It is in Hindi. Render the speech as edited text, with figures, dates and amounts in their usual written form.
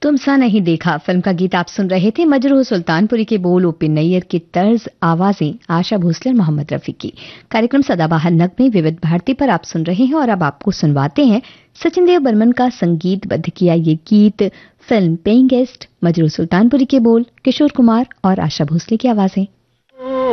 तुम सा नहीं देखा फिल्म का गीत आप सुन रहे थे। मजरूह सुल्तानपुरी के बोल ओपी नैयर की तर्ज, आवाजें आशा भोसले और मोहम्मद रफी की। कार्यक्रम सदाबहार नगमे विविध भारती पर आप सुन रहे हैं और अब आपको सुनवाते हैं सचिन देव बर्मन का संगीतबद्ध किया ये गीत फिल्म पेइंग गेस्ट। मजरूह सुल्तानपुरी के बोल, किशोर कुमार और आशा भोसले की आवाजें।